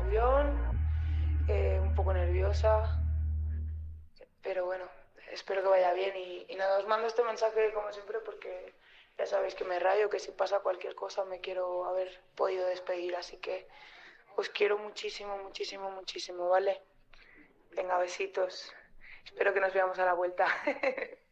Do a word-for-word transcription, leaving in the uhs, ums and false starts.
avión, eh, un poco nerviosa, pero bueno, espero que vaya bien y, y nada, os mando este mensaje como siempre porque ya sabéis que me rayo, que si pasa cualquier cosa me quiero haber podido despedir, así que os quiero muchísimo, muchísimo, muchísimo, ¿vale? Venga, besitos. Espero que nos veamos a la vuelta.